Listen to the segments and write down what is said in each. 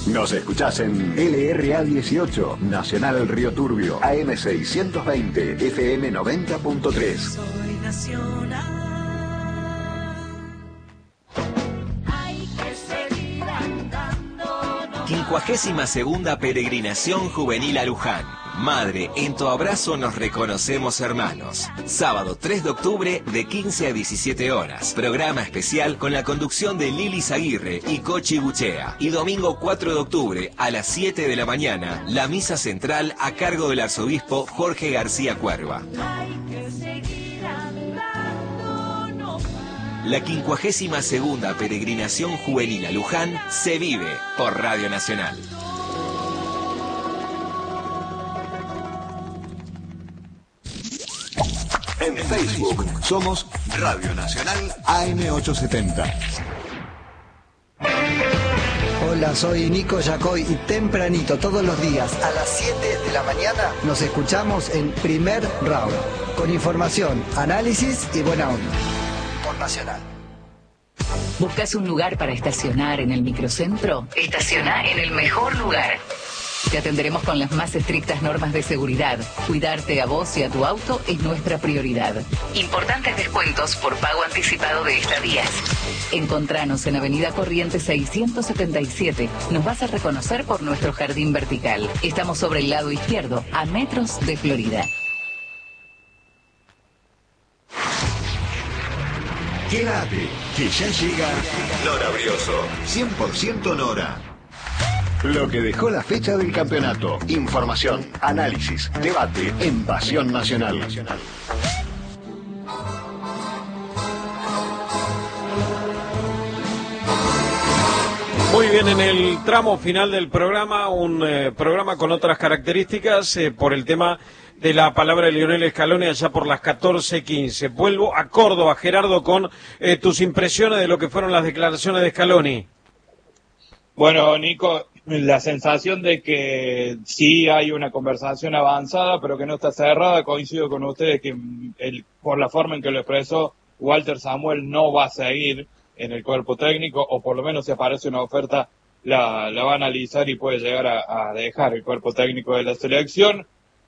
Nos escuchás en LRA 18, Nacional Río Turbio, AM 620, FM 90.3. Soy nacional. Hay que seguir andando. 52ª Peregrinación Juvenil a Luján. Madre, en tu abrazo nos reconocemos hermanos. Sábado 3 de octubre de 15 a 17 horas. Programa especial con la conducción de Lilis Aguirre y Cochi Buchea. Y domingo 4 de octubre a las 7 de la mañana, la misa central a cargo del arzobispo Jorge García Cuerva. Hay que seguir andando. No. La 52ª Peregrinación Juvenil a Luján se vive por Radio Nacional. En Facebook somos Radio Nacional AM870. Hola, soy Nico Yacoy y tempranito todos los días a las 7 de la mañana nos escuchamos en Primer Round, con información, análisis y buena onda. Por Nacional. ¿Buscas un lugar para estacionar en el microcentro? Estaciona en el mejor lugar. Te atenderemos con las más estrictas normas de seguridad. Cuidarte a vos y a tu auto es nuestra prioridad. Importantes descuentos por pago anticipado de estadías. Encontranos en Avenida Corrientes 677. Nos vas a reconocer por nuestro jardín vertical. Estamos sobre el lado izquierdo, a metros de Florida. Quédate, que ya llega Nora Brioso. 100% Nora. Lo que dejó la fecha del campeonato. Información, análisis, debate en Pasión Nacional. Muy bien, en el tramo final del programa, un programa con otras características por el tema de la palabra de Lionel Scaloni allá por las 14:15. Vuelvo a Córdoba, Gerardo, con tus impresiones de lo que fueron las declaraciones de Scaloni. Bueno, Nico, la sensación de que sí hay una conversación avanzada, pero que no está cerrada. Coincido con ustedes que por la forma en que lo expresó, Walter Samuel no va a seguir en el cuerpo técnico, o por lo menos si aparece una oferta, la va a analizar y puede llegar a dejar el cuerpo técnico de la selección.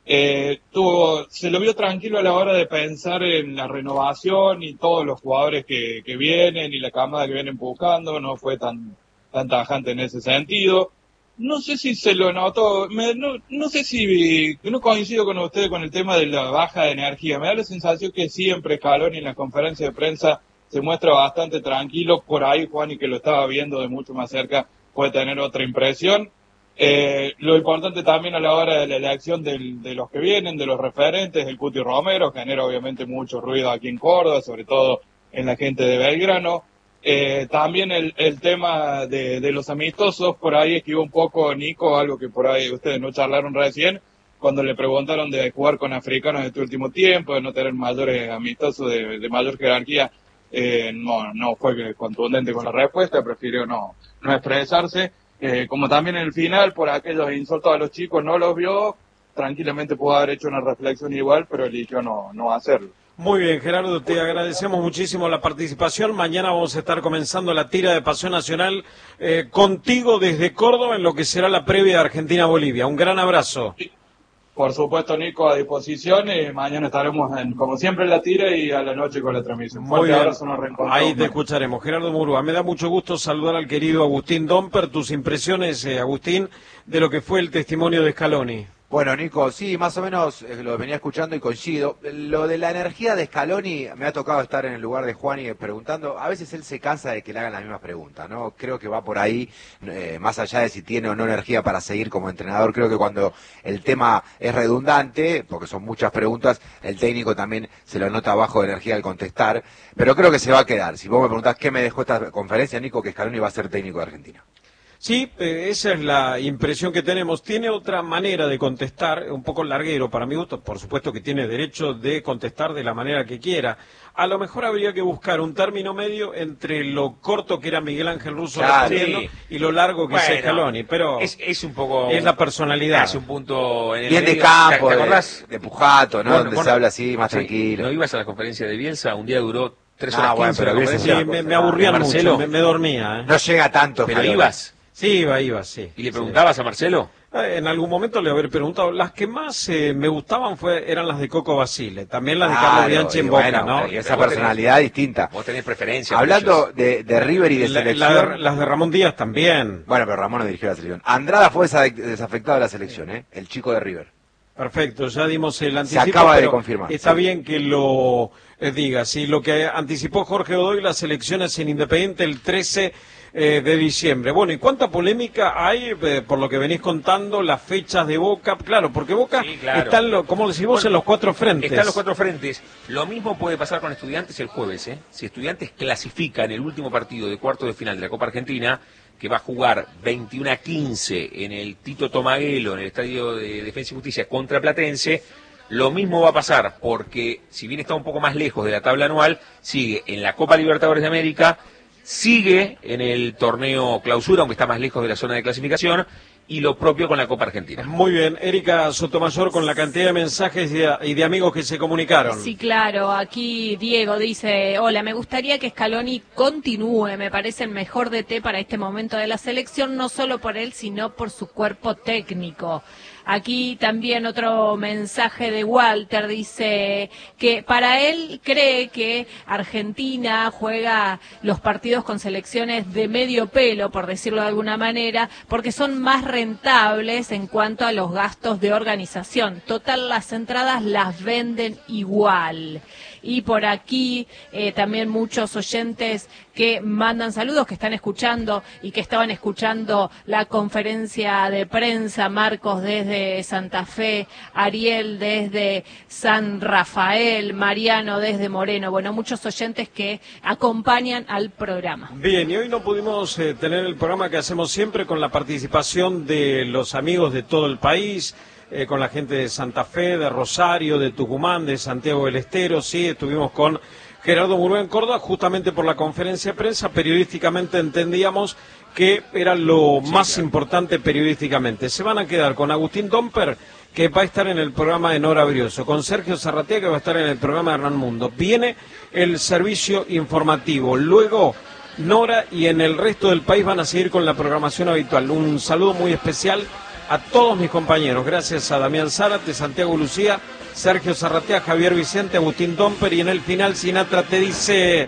Se lo vio tranquilo a la hora de pensar en la renovación y todos los jugadores que vienen y la camada que vienen buscando. No fue tan tajante en ese sentido. No sé si se lo notó, no sé si, no coincido con usted con el tema de la baja de energía. Me da la sensación que siempre Scaloni en la conferencia de prensa se muestra bastante tranquilo. Por ahí Juani, que lo estaba viendo de mucho más cerca, puede tener otra impresión. Lo importante también a la hora de la elección de los que vienen, de los referentes, el Cuti Romero, genera obviamente mucho ruido aquí en Córdoba, sobre todo en la gente de Belgrano. También el tema de los amistosos, por ahí esquivó un poco Nico, algo que por ahí ustedes no charlaron recién, cuando le preguntaron de jugar con africanos en este último tiempo, de no tener mayores amistosos de mayor jerarquía. No fue contundente con la respuesta, prefirió no expresarse. Como también en el final, por aquellos insultos a los chicos, no los vio, tranquilamente pudo haber hecho una reflexión igual, pero eligió no hacerlo. Muy bien, Gerardo, te agradecemos muchísimo la participación. Mañana vamos a estar comenzando la tira de Pasión Nacional contigo desde Córdoba en lo que será la previa de Argentina-Bolivia. Un gran abrazo. Sí, por supuesto, Nico, a disposición. Mañana estaremos, como siempre, en la tira y a la noche con la transmisión. Muy bien, abrazo, nos reencontramos. Ahí te escucharemos. Gerardo Murúa, me da mucho gusto saludar al querido Agustín Domper. Tus impresiones, Agustín, de lo que fue el testimonio de Scaloni. Bueno, Nico, sí, más o menos lo venía escuchando y coincido. Lo de la energía de Scaloni, me ha tocado estar en el lugar de Juani preguntando. A veces él se cansa de que le hagan las mismas preguntas, ¿no? Creo que va por ahí, más allá de si tiene o no energía para seguir como entrenador. Creo que cuando el tema es redundante, porque son muchas preguntas, el técnico también se lo nota bajo de energía al contestar. Pero creo que se va a quedar. Si vos me preguntás qué me dejó esta conferencia, Nico, que Scaloni va a ser técnico de Argentina. Sí, esa es la impresión que tenemos. Tiene otra manera de contestar, un poco larguero para mi gusto, por supuesto que tiene derecho de contestar de la manera que quiera. A lo mejor habría que buscar un término medio entre lo corto que era Miguel Ángel Russo y lo largo que es Scaloni, pero es un poco... Es la personalidad. Es un punto en el bien medio. De campo, ¿Te acordás? de Pujato, ¿no? Donde se habla así, más tranquilo. ¿No ibas a la conferencia de Bielsa? Un día duró 3 horas 15. Bueno, pero me aburría mucho, me dormía. No llega tanto. Pero ibas... Sí, iba, sí. ¿Y le preguntabas a Marcelo? En algún momento le haber preguntado. Las que más me gustaban eran las de Coco Basile, también las de Carlos Bianchi en Boca, ¿no? Esa personalidad distinta. Vos tenés preferencia. Hablando de River y de selección. Las de Ramón Díaz también. Bueno, pero Ramón no dirigió la selección. Andrada fue desafectado de la selección, el chico de River. Perfecto, ya dimos el anticipo. Se acaba de pero confirmar. Está bien que lo diga. Sí, lo que anticipó Jorge Godoy, las elecciones en Independiente el 13 de diciembre. Bueno, ¿y cuánta polémica hay, por lo que venís contando, las fechas de Boca? Claro, porque Boca está, como decís vos, en los 4 frentes. Está en los 4 frentes. Lo mismo puede pasar con Estudiantes el jueves, ¿eh? Si Estudiantes clasifica en el último partido de cuarto de final de la Copa Argentina, que va a jugar 21-15 en el Tito Tomaguelo, en el Estadio de Defensa y Justicia contra Platense, lo mismo va a pasar, porque si bien está un poco más lejos de la tabla anual, sigue en la Copa Libertadores de América, sigue en el torneo clausura, aunque está más lejos de la zona de clasificación, y lo propio con la Copa Argentina. Muy bien, Erika Sotomayor, con la cantidad de mensajes y de amigos que se comunicaron. Sí, claro, aquí Diego dice, hola, me gustaría que Scaloni continúe, me parece el mejor DT para este momento de la selección, no solo por él, sino por su cuerpo técnico. Aquí también otro mensaje de Walter, dice que para él cree que Argentina juega los partidos con selecciones de medio pelo, por decirlo de alguna manera, porque son más rentables en cuanto a los gastos de organización. Total, las entradas las venden igual. Y por aquí también muchos oyentes que mandan saludos, que están escuchando y que estaban escuchando la conferencia de prensa. Marcos desde Santa Fe, Ariel desde San Rafael, Mariano desde Moreno. Bueno, muchos oyentes que acompañan al programa. Bien, y hoy no pudimos tener el programa que hacemos siempre con la participación de los amigos de todo el país. Con la gente de Santa Fe, de Rosario, de Tucumán, de Santiago del Estero, sí, estuvimos con Gerardo Murúa en Córdoba, justamente por la conferencia de prensa. Periodísticamente entendíamos que era lo más importante periodísticamente. Se van a quedar con Agustín Domper, que va a estar en el programa de Nora Brioso, con Sergio Zarratea, que va a estar en el programa de Hernán Mundo. Viene el servicio informativo, luego Nora, y en el resto del país van a seguir con la programación habitual. Un saludo muy especial a todos mis compañeros, gracias a Damián Zárate, Santiago Lucía, Sergio Zarratea, Javier Vicente, Agustín Domper, y en el final Sinatra te dice...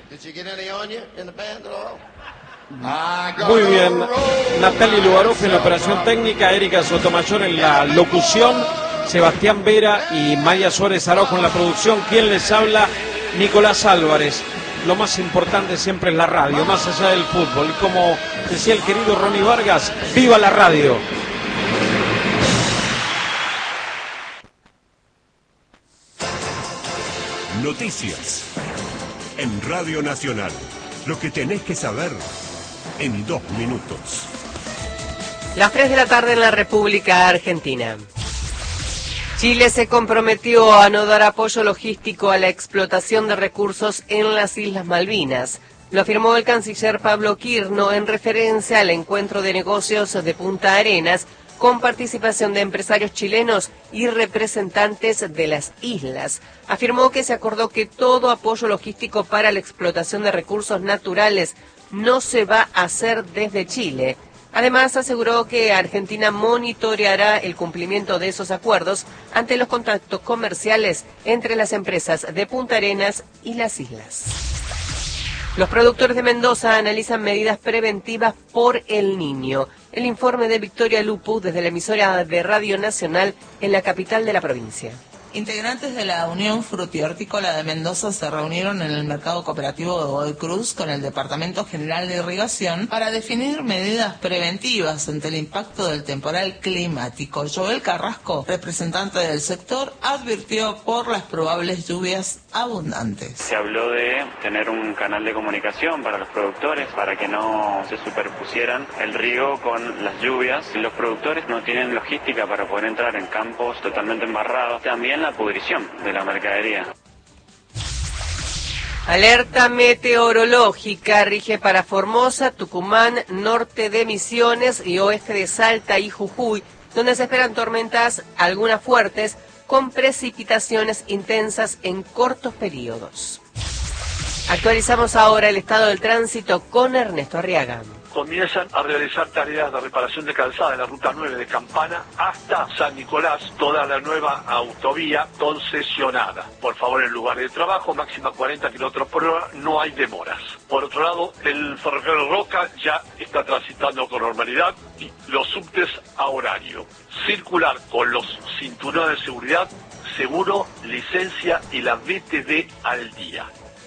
Muy bien, Natalia Lubaroff en la operación técnica, Erika Sotomayor en la locución, Sebastián Vera y María Suárez Araujo en la producción. ¿Quién les habla? Nicolás Álvarez. Lo más importante siempre es la radio, más allá del fútbol. Como decía el querido Ronnie Vargas, ¡viva la radio! Noticias en Radio Nacional. Lo que tenés que saber en 2 minutos. Las 3 de la tarde en la República Argentina. Chile se comprometió a no dar apoyo logístico a la explotación de recursos en las Islas Malvinas. Lo afirmó el canciller Pablo Quirno en referencia al encuentro de negocios de Punta Arenas con participación de empresarios chilenos y representantes de las islas. Afirmó que se acordó que todo apoyo logístico para la explotación de recursos naturales no se va a hacer desde Chile. Además, aseguró que Argentina monitoreará el cumplimiento de esos acuerdos ante los contactos comerciales entre las empresas de Punta Arenas y las islas. Los productores de Mendoza analizan medidas preventivas por el Niño. El informe de Victoria Lupu desde la emisora de Radio Nacional en la capital de la provincia. Integrantes de la Unión Frutihortícola de Mendoza se reunieron en el Mercado Cooperativo de Godoy Cruz con el Departamento General de Irrigación para definir medidas preventivas ante el impacto del temporal climático. Joel Carrasco, representante del sector, advirtió por las probables lluvias abundantes. Se habló de tener un canal de comunicación para los productores para que no se superpusieran el riego con las lluvias. Los productores no tienen logística para poder entrar en campos totalmente embarrados. También la pudrición de la mercadería. Alerta meteorológica rige para Formosa, Tucumán, norte de Misiones y oeste de Salta y Jujuy, donde se esperan tormentas, algunas fuertes, con precipitaciones intensas en cortos periodos. Actualizamos ahora el estado del tránsito con Ernesto Arriaga. comienzan a realizar tareas de reparación de calzada en la ruta 9 de Campana hasta San Nicolás, toda la nueva autovía concesionada. Por favor, en lugar de trabajo, máxima 40 kilómetros por hora, no hay demoras. Por otro lado, el ferrocarril Roca ya está transitando con normalidad y los subtes a horario. Circular con los cinturones de seguridad, seguro, licencia y la BTV al día.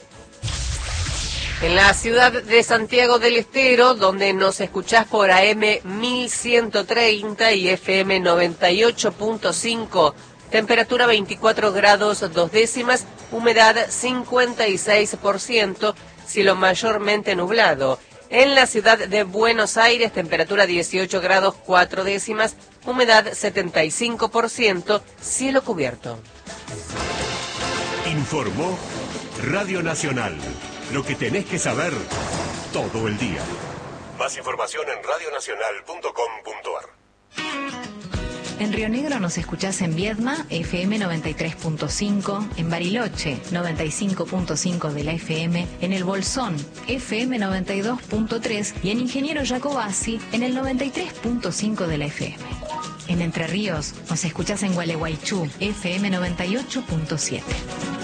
En la ciudad de Santiago del Estero, donde nos escuchás por AM 1130 y FM 98.5, temperatura 24 grados 2 décimas, humedad 56%, cielo mayormente nublado. En la ciudad de Buenos Aires, temperatura 18 grados 4 décimas, humedad 75%, cielo cubierto. Informó Radio Nacional. Lo que tenés que saber todo el día. Más información en radionacional.com.ar. En Río Negro nos escuchás en Viedma, FM 93.5, en Bariloche, 95.5 de la FM, en El Bolsón, FM 92.3 y en Ingeniero Jacobasi, en el 93.5 de la FM. En Entre Ríos nos escuchás en Gualeguaychú, FM 98.7.